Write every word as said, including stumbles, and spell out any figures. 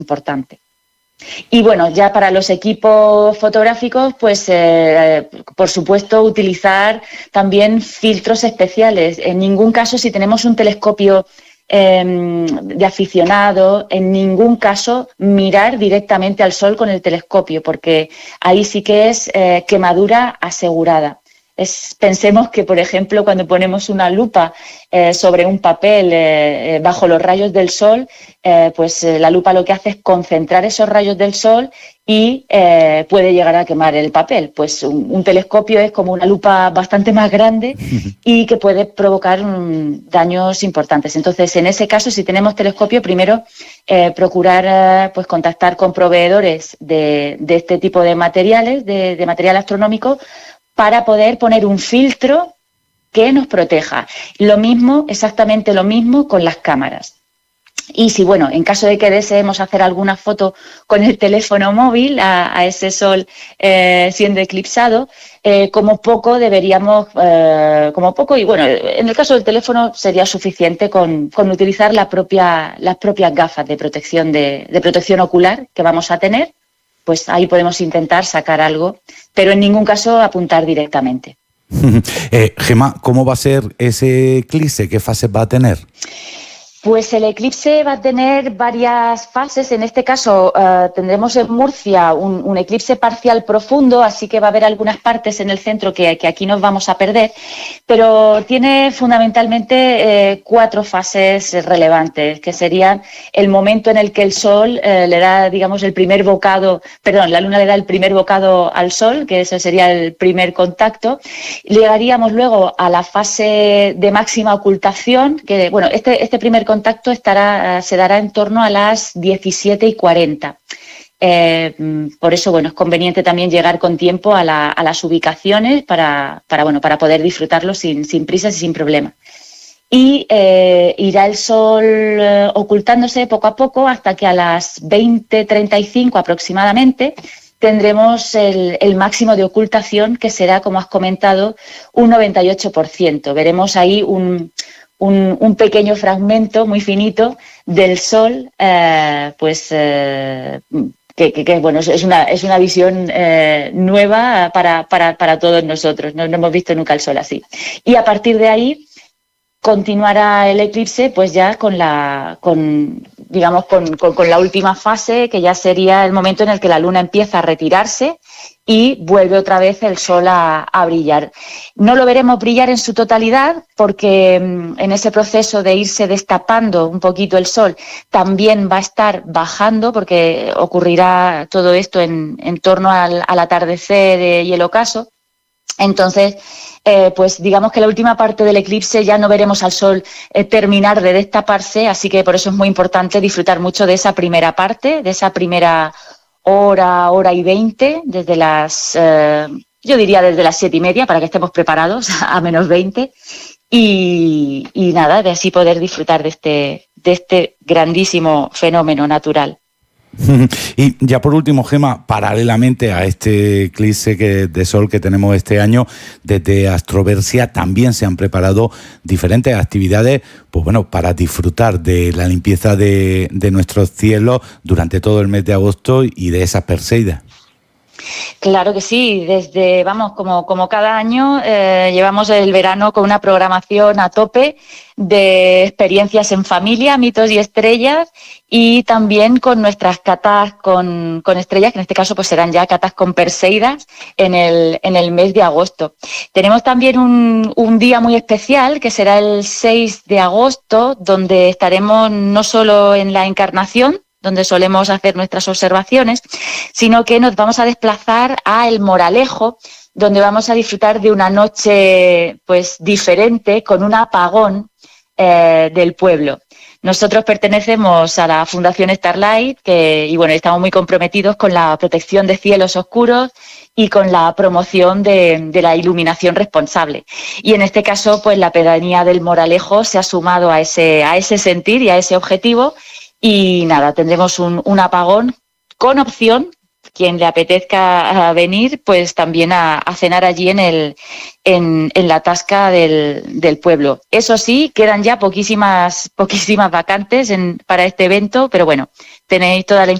importante. Y bueno, ya para los equipos fotográficos, pues eh, por supuesto utilizar también filtros especiales. En ningún caso, si tenemos un telescopio eh, de aficionado, en ningún caso mirar directamente al sol con el telescopio, porque ahí sí que es eh, quemadura asegurada. Es, pensemos que, por ejemplo, cuando ponemos una lupa eh, sobre un papel eh, bajo los rayos del sol, eh, pues eh, la lupa lo que hace es concentrar esos rayos del sol y eh, puede llegar a quemar el papel. Pues un, un telescopio es como una lupa bastante más grande y que puede provocar um, daños importantes. Entonces, en ese caso, si tenemos telescopio, primero eh, procurar eh, pues contactar con proveedores de, de este tipo de materiales, de, de material astronómico, para poder poner un filtro que nos proteja. Lo mismo, exactamente lo mismo con las cámaras. Y si, bueno, en caso de que deseemos hacer alguna foto con el teléfono móvil a, a ese sol eh, siendo eclipsado, eh, como poco deberíamos, eh, como poco, y bueno, en el caso del teléfono sería suficiente con, con utilizar la propia, las propias gafas de protección, de, de protección ocular que vamos a tener. Pues ahí podemos intentar sacar algo, pero en ningún caso apuntar directamente. eh, Gemma, ¿cómo va a ser ese eclipse? ¿Qué fases va a tener? Pues el eclipse va a tener varias fases. En este caso uh, tendremos en Murcia un, un eclipse parcial profundo, así que va a haber algunas partes en el centro que, que aquí nos vamos a perder, pero tiene fundamentalmente eh, cuatro fases relevantes, que serían el momento en el que el Sol eh, le da, digamos, el primer bocado, perdón, la Luna le da el primer bocado al Sol, que ese sería el primer contacto. Llegaríamos luego a la fase de máxima ocultación, que, bueno, este, este primer contacto estará, se dará en torno a las diecisiete y cuarenta. Eh, por eso, bueno, es conveniente también llegar con tiempo a, la, a las ubicaciones para, para, bueno, para poder disfrutarlo sin, sin prisas y sin problema. Y eh, irá el sol eh, ocultándose poco a poco hasta que a las veinte treinta y cinco aproximadamente tendremos el, el máximo de ocultación, que será, como has comentado, un noventa y ocho por ciento. Veremos ahí un... Un, un pequeño fragmento muy finito del Sol, eh, pues eh, que, que, que bueno, es una, es una visión eh, nueva para, para, para todos nosotros. No, no hemos visto nunca el Sol así. Y a partir de ahí continuará el eclipse, pues ya con la, con, digamos, con, con, con la última fase, que ya sería el momento en el que la Luna empieza a retirarse y vuelve otra vez el Sol a, a brillar. No lo veremos brillar en su totalidad porque en ese proceso de irse destapando un poquito el Sol también va a estar bajando, porque ocurrirá todo esto en, en torno al, al atardecer y el ocaso. Entonces, eh, pues digamos que la última parte del eclipse ya no veremos al Sol eh, terminar de destaparse, así que por eso es muy importante disfrutar mucho de esa primera parte, de esa primera hora, hora y veinte, desde las, eh, yo diría desde las siete y media, para que estemos preparados a menos veinte, y, y nada, de así poder disfrutar de este, de este grandísimo fenómeno natural. Y ya por último, Gemma, paralelamente a este eclipse que, de sol que tenemos este año, desde Astroversia también se han preparado diferentes actividades, pues bueno, para disfrutar de la limpieza de, de nuestros cielos durante todo el mes de agosto y de esas Perseidas. Claro que sí, desde, vamos, como, como cada año eh, llevamos el verano con una programación a tope de experiencias en familia, mitos y estrellas, y también con nuestras catas con, con estrellas, que en este caso pues serán ya catas con Perseidas en el, en el mes de agosto. Tenemos también un, un día muy especial que será el seis de agosto, donde estaremos no solo en la Encarnación, donde solemos hacer nuestras observaciones, sino que nos vamos a desplazar a El Moralejo, donde vamos a disfrutar de una noche pues diferente, con un apagón eh, del pueblo. Nosotros pertenecemos a la Fundación Starlight, que, y bueno, estamos muy comprometidos con la protección de cielos oscuros y con la promoción de, de la iluminación responsable. Y en este caso, pues la pedanía del Moralejo se ha sumado a ese, a ese sentir y a ese objetivo. Y nada, tendremos un, un apagón con opción, quien le apetezca venir, pues también a, a cenar allí en, el, en, en la tasca del, del pueblo. Eso sí, quedan ya poquísimas, poquísimas vacantes en, para este evento, pero bueno, tenéis toda la